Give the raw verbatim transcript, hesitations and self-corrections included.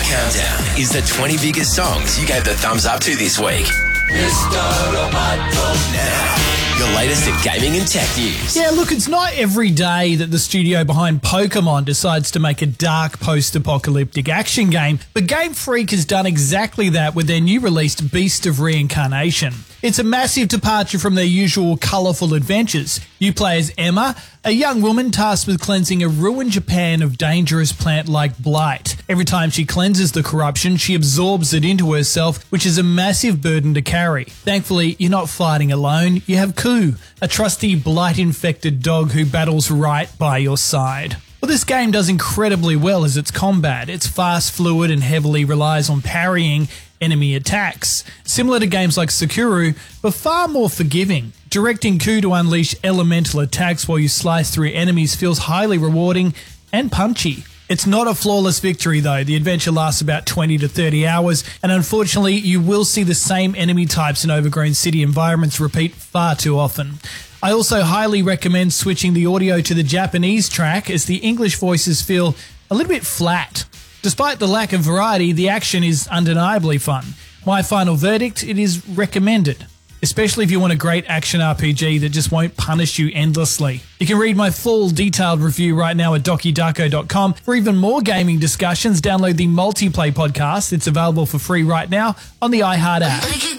Countdown is the twenty biggest songs you gave the thumbs up to this week. Mister Roboto. Now, your latest in gaming and tech news. Yeah, look, it's not every day that the studio behind Pokemon decides to make a dark post-apocalyptic action game, but Game Freak has done exactly that with their new released Beast of Reincarnation. It's a massive departure from their usual colourful adventures. You play as Emma, a young woman tasked with cleansing a ruined Japan of dangerous plant-like blight. Every time she cleanses the corruption, she absorbs it into herself, which is a massive burden to carry. Thankfully, you're not fighting alone. You have Ku, a trusty blight-infected dog who battles right by your side. Well, this game does incredibly well as its combat. It's fast, fluid, and heavily relies on parrying enemy attacks. Similar to games like Sekiro, but far more forgiving. Directing Ku to unleash elemental attacks while you slice through enemies feels highly rewarding and punchy. It's not a flawless victory though. The adventure lasts about twenty to thirty hours, and unfortunately you will see the same enemy types in overgrown city environments repeat far too often. I also highly recommend switching the audio to the Japanese track as the English voices feel a little bit flat. Despite the lack of variety, the action is undeniably fun. My final verdict, it is recommended, especially if you want a great action R P G that just won't punish you endlessly. You can read my full detailed review right now at doki dako dot com. For even more gaming discussions, download the Multiplay podcast. It's available for free right now on the iHeart app.